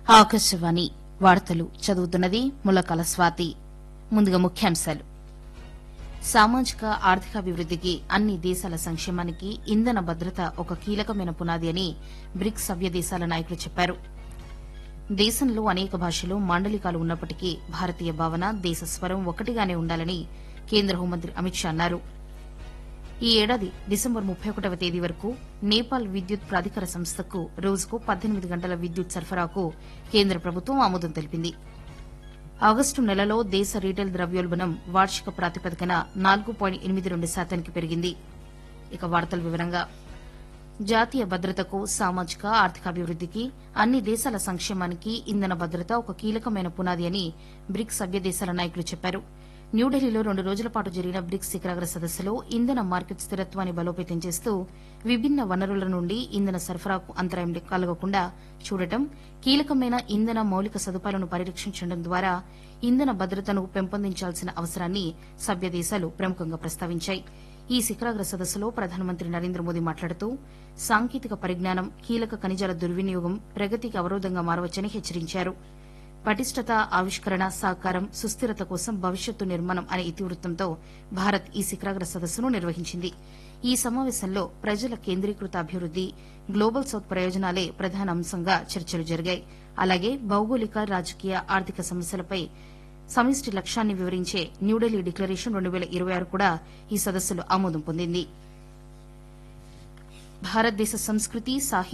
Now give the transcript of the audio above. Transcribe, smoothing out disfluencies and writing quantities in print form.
ఆకాశవాణి వార్తలు చదువుతున్నది ములకల స్వాతి. ముందుగా ముఖ్యాంశాలు. సామాజిక ఆర్థికాభివృద్దికి అన్ని దేశాల సంక్షేమానికి ఇంధన భద్రత ఒక కీలకమైన పునాది అని బ్రిక్స్ సభ్య దేశాల నాయకులు చెప్పారు. దేశంలో అనేక భాషలు మాండలికాలు ఉన్నప్పటికీ భారతీయ భావన, దేశ స్వరం ఒకటిగానే ఉండాలని కేంద్ర హోంమంత్రి అమిత్ షా అన్నారు. ఈ ఏడాది డిసెంబర్ 31వ తేదీ వరకు నేపాల్ విద్యుత్ ప్రాధికార సంస్థకు రోజుకు 18 గంటల విద్యుత్ సరఫరాకు కేంద్ర ప్రభుత్వం ఆమోదం తెలిపింది. ఆగస్టు నెలలో దేశ రీటైల్ ద్రవ్యోల్బణం వార్షిక ప్రాతిపదికన 4.82% పెరిగింది. ఇక వార్తల వివరంగా జాతీయ భద్రతకు, సామాజిక ఆర్థికాభివృద్దికి, అన్ని దేశాల సంక్షేమానికి ఇంధన భద్రత ఒక కీలకమైన పునాది అని బ్రిక్స్ సభ్య దేశాల నాయకులు చెప్పారు. న్యూఢిల్లీలో 2 రోజుల పాటు జరిగిన బ్రిక్స్ శిఖరాగ్ర సదస్సులో ఇంధన మార్కెట్ స్థిరత్వాన్ని బలోపేతం చేస్తూ విభిన్న వనరుల నుండి ఇంధన సరఫరాకు అంతరాయం కలగకుండా చూడటం, కీలకమైన ఇంధన మౌలిక సదుపాయాలను పరిరక్షించడం ద్వారా ఇంధన భద్రతను పెంపొందించాల్సిన అవసరాన్ని సభ్య దేశాలు ప్రముఖంగా ప్రస్తావించాయి. ఈ శిఖరాగ్ర సదస్సులో ప్రధానమంత్రి నరేంద్ర మోదీ మాట్లాడుతూ సాంకేతిక పరిజ్ఞానం, కీలక ఖనిజాల దుర్వినియోగం ప్రగతికి అవరోధంగా మారవచ్చని హెచ్చరించారు. పటిష్టత, ఆవిష్కరణ, సహకారం, సుస్థిరత కోసం భవిష్యత్తు నిర్మాణం అనే ఇతివృత్తంతో భారత్ ఈ శిఖరాగ్ర సదస్సును నిర్వహించింది. ఈ సమావేశంలో ప్రజల కేంద్రీకృత అభివృద్ది, గ్లోబల్ సౌత్ ప్రయోజనాలే ప్రధాన అంశంగా చర్చలు జరిగాయి. అలాగే భౌగోళిక, రాజకీయ, ఆర్థిక సమస్యలపై సమిష్టి లక్ష్యాన్ని వివరించే న్యూఢిల్లీ డిక్లరేషన్ 2026 కూడా ఈ సదస్సులో ఆమోదం పొందింది. భారతదేశ సంస్కృతి,